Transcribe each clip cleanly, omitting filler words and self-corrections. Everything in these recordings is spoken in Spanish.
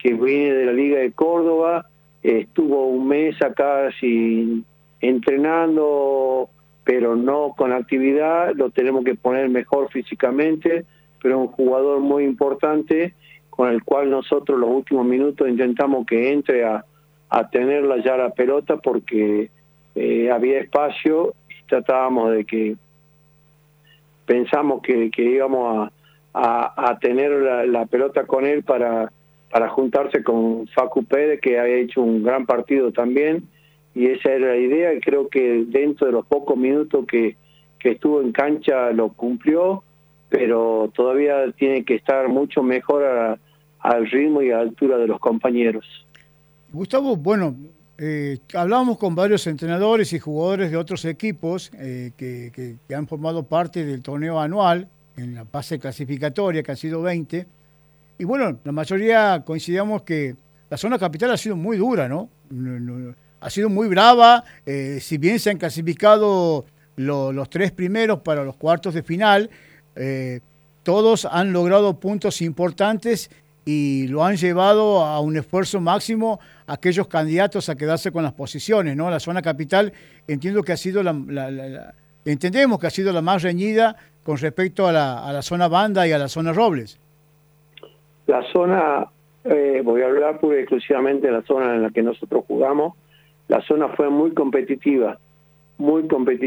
que viene de la Liga de Córdoba, estuvo un mes acá entrenando, pero no con actividad, lo tenemos que poner mejor físicamente, pero es un jugador muy importante con el cual nosotros los últimos minutos intentamos que entre a tenerla ya la pelota porque había espacio y tratábamos de que pensamos que íbamos a tener la pelota con él para juntarse con Facu Pérez, que había hecho un gran partido también, y esa era la idea, y creo que dentro de los pocos minutos que estuvo en cancha lo cumplió, pero todavía tiene que estar mucho mejor al ritmo y a la altura de los compañeros. Gustavo, bueno, hablábamos con varios entrenadores y jugadores de otros equipos que han formado parte del torneo anual en la fase clasificatoria, que han sido 20, y bueno, la mayoría coincidíamos que la zona capital ha sido muy dura, ¿no? Ha sido muy brava, si bien se han clasificado los 3 primeros para los cuartos de final, todos han logrado puntos importantes y lo han llevado a un esfuerzo máximo a aquellos candidatos a quedarse con las posiciones, ¿no? La zona capital entiendo que ha sido entendemos que ha sido la más reñida con respecto a la zona Banda y a la zona Robles. La zona, voy a hablar pura y exclusivamente de la zona en la que nosotros jugamos. La zona fue muy competitiva, muy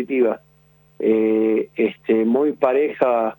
pareja,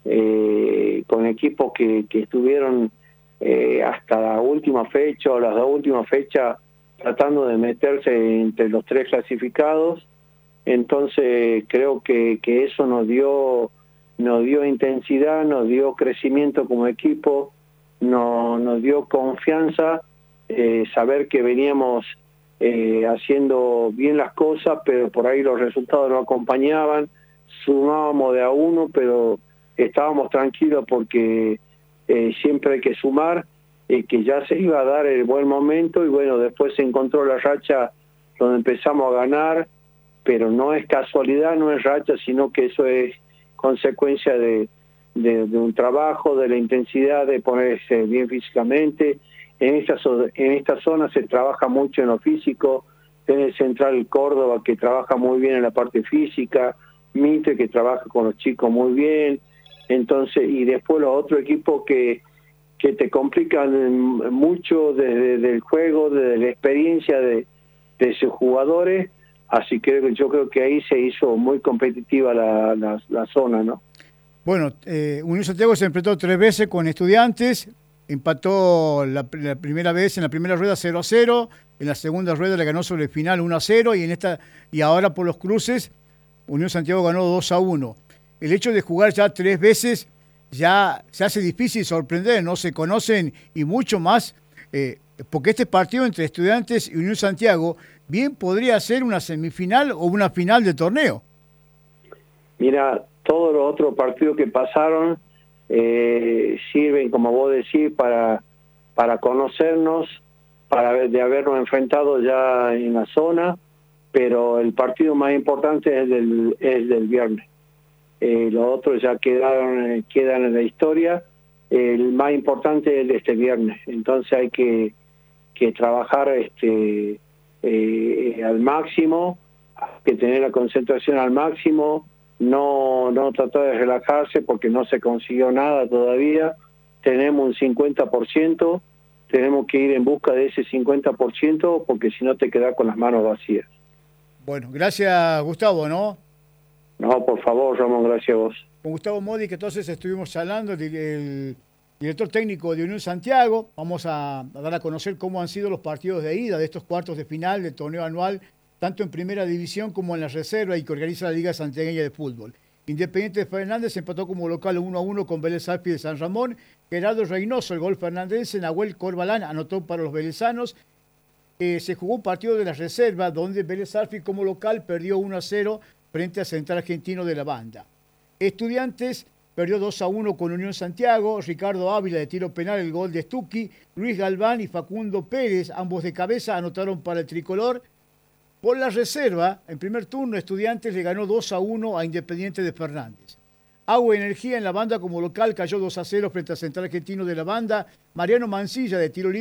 con equipos que estuvieron hasta la última fecha o las 2 últimas fechas tratando de meterse entre los 3 clasificados. Entonces creo que eso nos dio intensidad, nos dio crecimiento como equipo, nos dio confianza, saber que veníamos haciendo bien las cosas, pero por ahí los resultados no acompañaban, sumábamos de a uno, pero estábamos tranquilos porque siempre hay que sumar, que ya se iba a dar el buen momento, y bueno, después se encontró la racha donde empezamos a ganar, pero no es casualidad, no es racha, sino que eso es consecuencia de un trabajo, de la intensidad de ponerse bien físicamente. En esta zona se trabaja mucho en lo físico, tiene Central Córdoba que trabaja muy bien en la parte física, Mitre que trabaja con los chicos muy bien, entonces, y después los otros equipos que te complican mucho desde el juego, desde la experiencia de sus jugadores, así que yo creo que ahí se hizo muy competitiva la zona, ¿no? Bueno, Unión Santiago se enfrentó 3 veces con Estudiantes, empató la primera vez en la primera rueda 0-0, en la segunda rueda le ganó sobre el final 1-0 y ahora por los cruces Unión Santiago ganó 2-1. El hecho de jugar ya 3 veces ya se hace difícil sorprender, no se conocen y mucho más, porque este partido entre Estudiantes y Unión Santiago bien podría ser una semifinal o una final de torneo. Mira, todos los otros partidos que pasaron sirven, como vos decís, para conocernos, de habernos enfrentado ya en la zona, pero el partido más importante es del viernes. Los otros ya quedan en la historia. El más importante es el de este viernes. Entonces hay que trabajar al máximo, hay que tener la concentración al máximo, no tratar de relajarse porque no se consiguió nada todavía. Tenemos un 50%, tenemos que ir en busca de ese 50% porque si no te quedas con las manos vacías. Bueno, gracias Gustavo, ¿no? No, por favor, Ramón, gracias a vos. Con Gustavo Modi, que entonces estuvimos charlando, el director técnico de Unión Santiago. Vamos a dar a conocer cómo han sido los partidos de ida de estos cuartos de final del torneo anual, tanto en primera división como en la reserva y que organiza la Liga Santiagueña de Fútbol. Independiente de Fernández empató como local 1-1 con Vélez Sarsfield de San Ramón. Gerardo Reynoso, el gol fernandense. Nahuel Corbalán anotó para los velezanos. Se jugó un partido de la reserva donde Vélez Sarsfield como local perdió 1-0 frente a Central Argentino de la Banda. Estudiantes perdió 2-1 con Unión Santiago. Ricardo Ávila de tiro penal, el gol de Stucchi. Luis Galván y Facundo Pérez, ambos de cabeza, anotaron para el tricolor. Por la reserva, en primer turno, Estudiantes le ganó 2-1 a Independiente de Fernández. Agua y Energía en la Banda como local cayó 2-0 frente a Central Argentino de la Banda. Mariano Mancilla de tiro libre